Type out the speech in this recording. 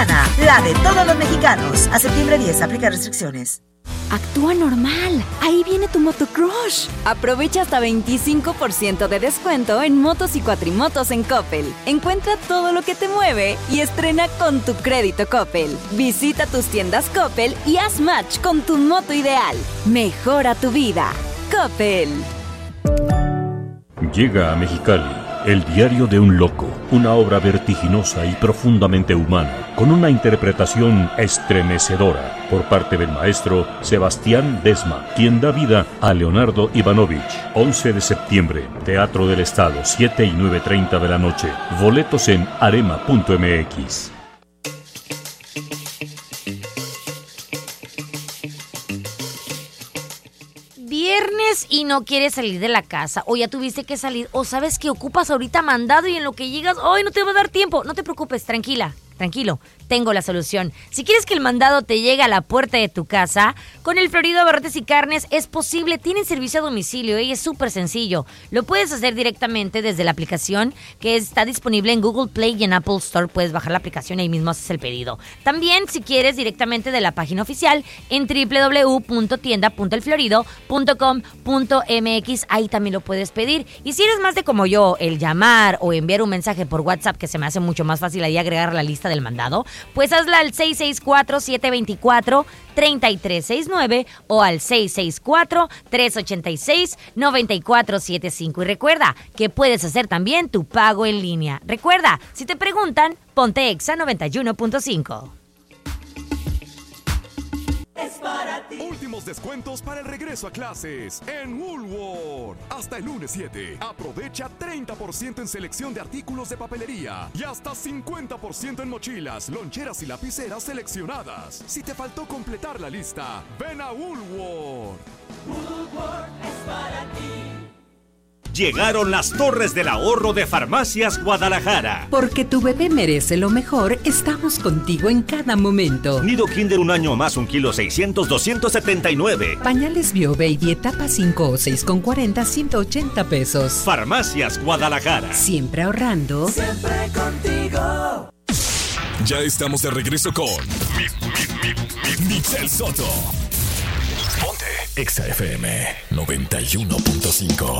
Soriana, la de todos los mexicanos. A septiembre 10, aplica restricciones. Actúa normal. Ahí viene tu motocrush. Aprovecha hasta 25% de descuento en motos y cuatrimotos en Coppel. Encuentra todo lo que te mueve y estrena con tu crédito Coppel. Visita tus tiendas Coppel y haz match con tu moto ideal. Mejora tu vida. Coppel. Llega a Mexicali, El diario de un loco, una obra vertiginosa y profundamente humana, con una interpretación estremecedora por parte del maestro Sebastián Desma, quien da vida a Leonardo Ivanovich. 11 de septiembre, Teatro del Estado, 7 y 9:30 de la noche. Boletos en arema.mx. Viernes y no quieres salir de la casa, o ya tuviste que salir, o sabes que ocupas ahorita mandado y en lo que llegas, hoy no te va a dar tiempo. No te preocupes, tranquilo, tengo la solución. Si quieres que el mandado te llegue a la puerta de tu casa, con el Florido Abarrotes y Carnes es posible. Tienen servicio a domicilio y es súper sencillo. Lo puedes hacer directamente desde la aplicación que está disponible en Google Play y en Apple Store. Puedes bajar la aplicación y ahí mismo haces el pedido. También, si quieres, directamente de la página oficial en www.tienda.elflorido.com.mx. Ahí también lo puedes pedir. Y si eres más de como yo, el llamar o enviar un mensaje por WhatsApp, que se me hace mucho más fácil ahí agregar a la lista del mandado, pues hazla al 664-724-3369 o al 664-386-9475. Y recuerda que puedes hacer también tu pago en línea. Recuerda, si te preguntan, ponte Exa 91.5. Es para ti. Últimos descuentos para el regreso a clases en Woolworth. Hasta el lunes 7. Aprovecha 30% en selección de artículos de papelería y hasta 50% en mochilas, loncheras y lapiceras seleccionadas. Si te faltó completar la lista, ven a Woolworth. Woolworth es para ti. Llegaron las Torres del Ahorro de Farmacias Guadalajara. Porque tu bebé merece lo mejor, estamos contigo en cada momento. Nido Kinder un año más, 1 kilo 600, 279. Pañales Bio Baby etapa 5 o 6 con 40, 180 pesos. Farmacias Guadalajara. Siempre ahorrando. Siempre contigo. Ya estamos de regreso con Michelle Soto. Ponte Exa FM 91.5.